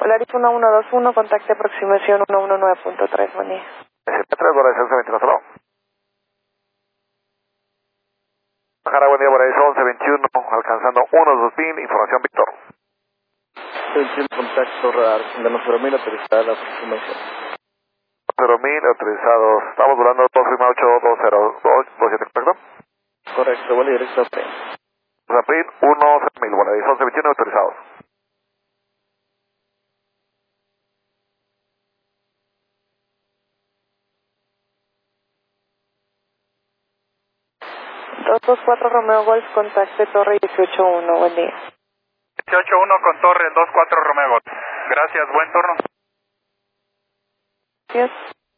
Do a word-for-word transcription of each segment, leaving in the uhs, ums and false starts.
Polaris uno uno dos uno, contacte aproximación uno uno nueve punto tres, buen día. S P tres, Boreis once veintiuno, solo. Bajara, buen día, Boreis once veintiuno, alcanzando uno dos mil, información Víctor. veintiuno, contacto radar, de cero mil, aterrizada la aproximación. cero mil, autorizados, estamos volando dos ocho dos cero dos siete, ¿correcto? Correcto, vuelo directo a P. April uno cero mil, Boreis once veintiuno, autorizados. dos dos cuatro Romeo Golf, contacte Torre dieciocho uno, buen día. dieciocho uno con Torre dos cuatro Romeo Golf. Gracias, buen turno. Yes.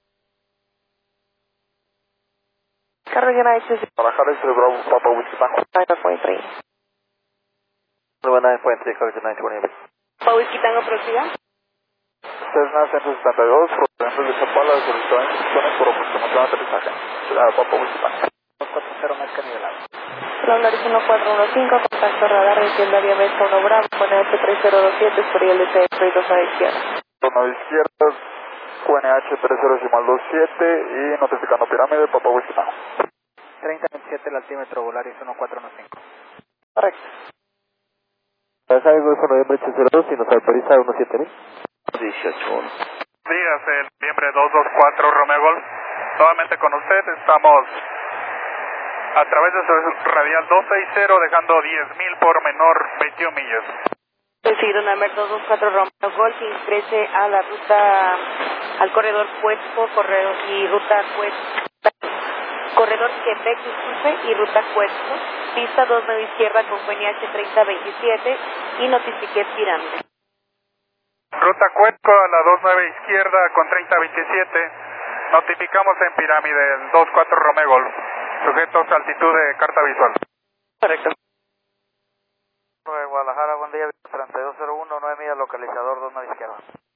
Carro United Bajara, este Bravo, Papa Whisky Tango. nueve punto tres. nueve punto tres, Carro United disponible. Papa Whisky Tango, prosiga. Cessna ciento setenta y dos, procedentes de Chapala, solicitando instrucciones por aproximación de aterrizaje. Ciudad Papa Whisky Tango. dos cuatro cero, Mezca nivelado. Polaris uno cuatro uno cinco, contacto radar de tienda vía Mesa uno Bravo, con H tres cero dos siete, por el D C dos a la izquierda. dos a la izquierda, Q N H tres cero decimal dos siete y notificando pirámide, Papa Whisky Tango. treinta veintisiete, el altímetro, Volaris uno cuatro uno cinco. Correcto. Pasaje Golfo noviembre ocho cero dos y nos autoriza uno siete mil. dieciocho uno. Días, el noviembre dos dos cuatro Romeo Golf. Nuevamente con usted, estamos a través de su radial doscientos sesenta, dejando diez mil por menor veintiuna millas. Decido November dos dos cuatro Romeo Golf, ingrese a la ruta, al corredor Puerto, corredor y ruta Puerto, corredor Quebec, disculpe, y ruta Puerto, pista dos nueve izquierda con Q N H treinta veintisiete y notifiqué pirámide. Ruta Cuetco a la dos nueve izquierda con treinta veintisiete. Notificamos en pirámide el dos cuatro Romeo Golf. Sujetos a altitud de carta visual. Correcto. nueve Guadalajara, buen día, treinta y dos cero uno, nueve millas, localizador dos nueve izquierda.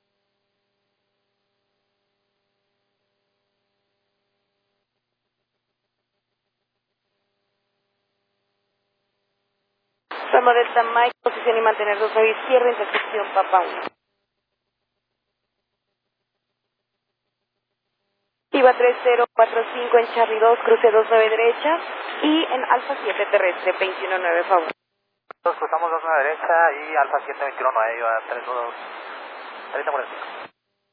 Ramo Delta Mike, posición y mantener dos nueve izquierda, intersección Papa uno. Iba tres cero cuatro cinco en Charlie dos, cruce dos nueve derecha y en Alfa siete terrestre, veintiuno nueve favor. Nos cruzamos dos nueve derecha y Alfa siete veintiuno nueve, iba tres dos, treinta cuarenta y cinco.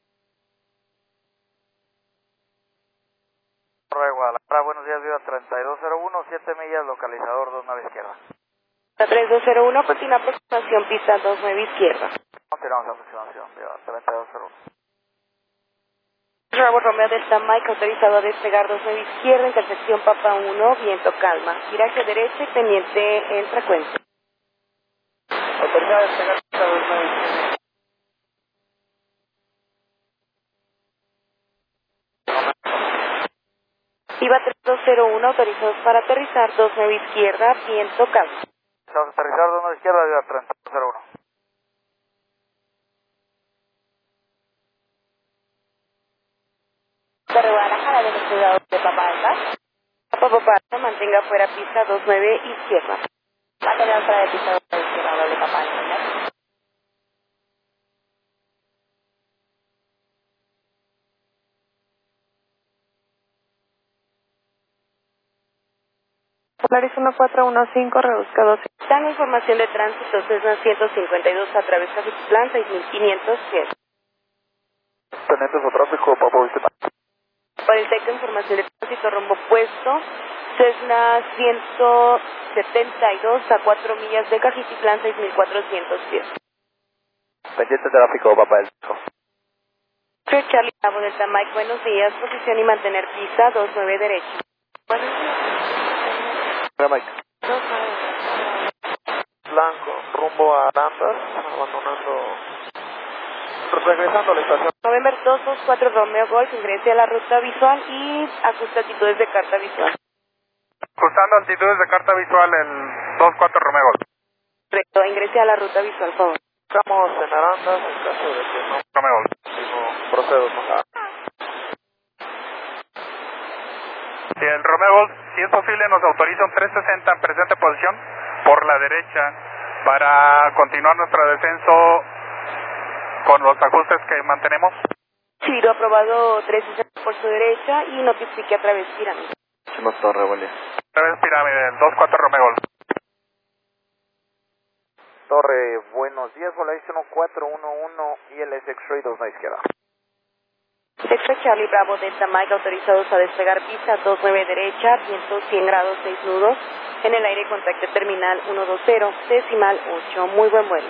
nueve Guadalajara, buenos días, viva treinta y dos cero uno, siete millas, localizador dos nueve izquierda. tres dos cero uno, continúa aproximación, pista dos nueve izquierda. Continuamos a aproximación, viva treinta y dos cero uno. Bravo Romeo Delta Mike, autorizado a despegar dos nueve izquierda, intersección Papa uno, viento calma. Giraje derecha y pendiente en frecuencia. Autorizado a despegar pista dos nueve izquierda. Iba tres dos cero uno, autorizados para aterrizar dos nueve izquierda, viento calma. Vamos a aterrizar dos nueve izquierda, viva treinta y dos cero uno. De Guadalajara, de los cuidados de Papa Alta. Papa Papa Alta, mantenga fuera pista dos nueve izquierda. Mantenga fuera de pista dos nueve izquierda, doble Papa Alta. Polaris uno cuatro uno cinco, reduzca doce. Dan información de tránsito, Cessna ciento cincuenta y dos, atraviesa Plan seis mil quinientos siete. Pendientes de tráfico, Papa Whisky Tango. Por el texto, información de tránsito, rumbo opuesto, Cessna ciento setenta y dos a cuatro millas de Cajitlán, seis mil cuatrocientos diez. Pendiente de tráfico, Papa del Pico. Soy Charlie Bravo Delta Mike, buenos días, posición y mantener pista dos nueve derecha. Buenos días. Hola, Mike. dos nueve. Blanco, rumbo a Arandas, abandonando, regresando a la estación. November dos dos cuatro Romeo Golf, ingrese a la ruta visual y ajuste actitudes de carta visual. Ajustando altitudes de carta visual el dos cuatro Romeo Golf. Correcto, ingrese a la ruta visual, por favor. Estamos en Arandas, en caso de que no Romeo Golf. digo, procedo con la... Si el Romeo Golf, si es posible, nos autoriza un trescientos sesenta en presente posición por la derecha para continuar nuestro descenso con los ajustes que mantenemos. Ciro aprobado tres sesenta por su derecha y notifique a través pirámide. Somos Torre, buen día. Través pirámide, dos cuatro Romeo Golf. Torre, buenos días, Volaris uno cuatro uno uno y el X-Ray dos a izquierda. Texas Charlie Bravo Delta Mike autorizados a despegar pista dos nueve derecha, viento cien grados seis nudos, en el aire contacto terminal ciento veinte, decimal ocho, muy buen vuelo.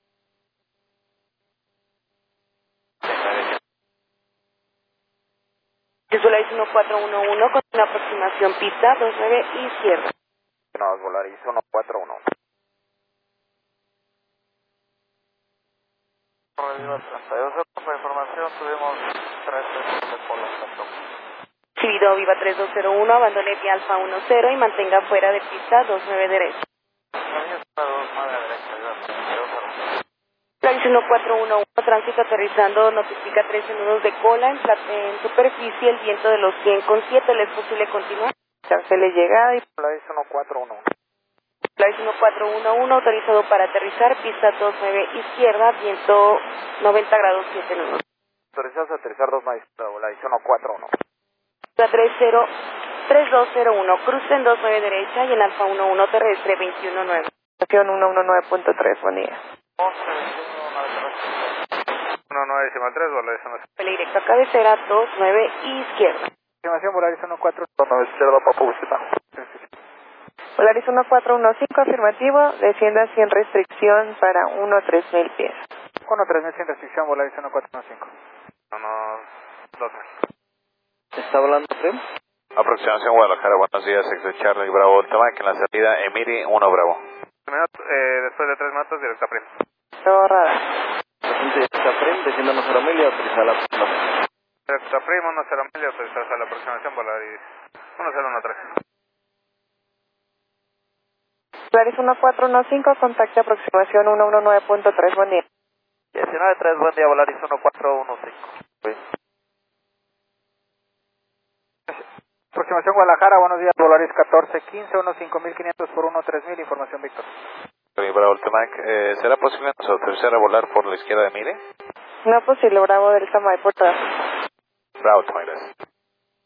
Volaris uno cuatro uno uno con una aproximación pista dos nueve izquierda. No, Volaris uno cuatro uno uno. Radio treinta y dos, por información, tuvimos tres de Polo Santo. Chivido Viva tres dos cero uno, abandone vía Alfa uno cero y mantenga fuera de pista dos nueve derecha. Volaris uno cuatro uno uno, tránsito aterrizando, notifica trece nudos de cola en, en superficie, el viento de los cien con siete, ¿le es posible continuar? Cancele llegada y... Volaris uno cuatro uno uno. Volaris uno cuatro uno uno, autorizado para aterrizar, pista dos nueve izquierda, viento noventa grados siete nudos. Autorizados a aterrizar dos más izquierda, Volaris uno cuatro uno. tres dos cero uno, cruce en dos nueve derecha y en Alfa uno uno terrestre veintiuno nueve. Estación ciento diecinueve punto tres, buen día. uno nueve decimal tres, Volaris uno. Pele directo a cabecera, dos nueve izquierda. Estimación Volaris uno cuatro uno uno, izquierda, Papo Busita. Volaris uno cuatro uno cinco, afirmativo, descienda sin restricción para uno tres mil pies. uno tres mil sin restricción, Volaris uno cuatro uno cinco. Unos dos mil. ¿Está hablando usted? Aproximación Guadalajara, buenos días, X Charlie Bravo Delta Mike, en la salida Emiri uno Bravo. Eh, después de tres minutos, directo a Prim. Borrada. Presente está Prim, descienda nuestra Amelia, autoriza la aproximación. Directo a Prim, uno cero mil, autorizados a la aproximación Volaris uno cero uno tres. Volaris uno cuatro uno cinco, contacte aproximación ciento diecinueve punto tres, buen día. diecinueve tres, buen día, Volaris uno cuatro uno cinco. Aproximación Guadalajara, buenos días, Volaris catorce quince, uno cinco mil quinientos por uno tres mil, información Víctor. Bravo Delta Mike, eh, ¿será posible nos autorizar a volar por la izquierda de Emiri? No posible, Bravo Delta Mike, por todas. Bravo, Delta Mike, gracias.